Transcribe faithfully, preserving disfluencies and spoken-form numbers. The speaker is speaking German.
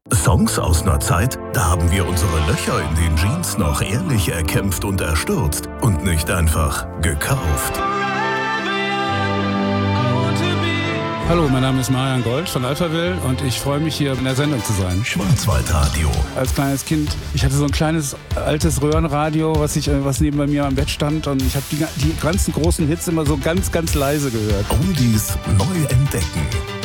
Songs aus einer Zeit, da haben wir unsere Löcher in den Jeans noch ehrlich erkämpft und erstürzt und nicht einfach gekauft. Hallo, mein Name ist Marian Gold von Alphaville und ich freue mich, hier in der Sendung zu sein. Schwarzwaldradio. Als kleines Kind, ich hatte so ein kleines altes Röhrenradio, was, ich, was neben bei mir am Bett stand, und ich habe die, die ganzen großen Hits immer so ganz, ganz leise gehört. Oldies neu entdecken.